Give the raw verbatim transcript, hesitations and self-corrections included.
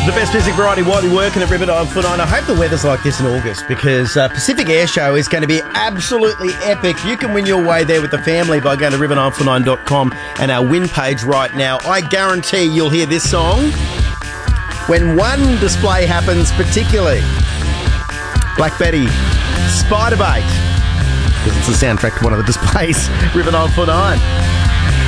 The best music variety widely working at River Nine for Nine. I hope the weather's like this in August because uh, Pacific Air Show is going to be absolutely epic. You can win your way there with the family by going to river nine four nine dot com and our win page right now. I guarantee you'll hear this song when one display happens particularly. Black Betty, Spider Bait, because it's the soundtrack to one of the displays. River Nine four nine.